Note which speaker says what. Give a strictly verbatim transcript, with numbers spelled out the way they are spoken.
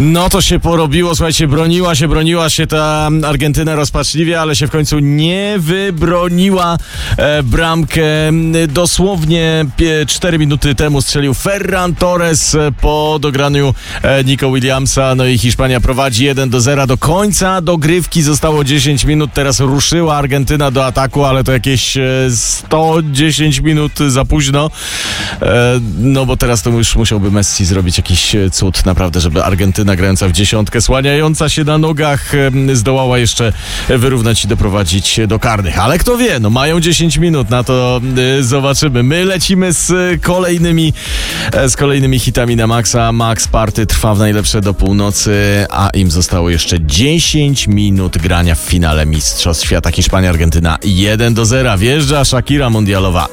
Speaker 1: No to się porobiło, słuchajcie, broniła się, broniła się ta Argentyna rozpaczliwie, ale się w końcu nie wybroniła. E, bramkę dosłownie cztery minuty temu strzelił Ferran Torres po dograniu e, Nico Williamsa. No i Hiszpania prowadzi jeden do zera do końca dogrywki. Zostało dziesięć minut, teraz ruszyła Argentyna do ataku, ale to jakieś e, sto dziesięć minut za późno. E, no bo teraz to już musiałby Messi zrobić jakiś cud, naprawdę, żeby Argentyna grająca w dziesiątkę, słaniająca się na nogach, zdołała jeszcze wyrównać i doprowadzić do karnych. Ale kto wie, no mają dziesięć minut, na to zobaczymy. My lecimy z kolejnymi z kolejnymi hitami na maksa. Max Party trwa w najlepsze do północy, a im zostało jeszcze dziesięć minut grania w finale Mistrzostw Świata. Hiszpania, Argentyna jeden do zera. Wjeżdża Shakira mundialowa.